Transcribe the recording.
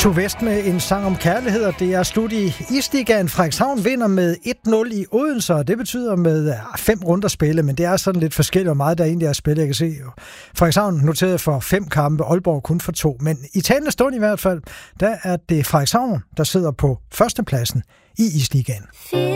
To Vest med en sang om kærlighed, og det er slut i Isligaen. Frederikshavn vinder med 1-0 i Odense, og det betyder med 5 runder spille, men det er sådan lidt forskelligt, hvor meget der egentlig er spillet. Jeg kan se, Frederikshavn noteret for 5 kampe, Aalborg kun for 2, men i talende stund i hvert fald, der er det Frederikshavn, der sidder på førstepladsen i Isligaen.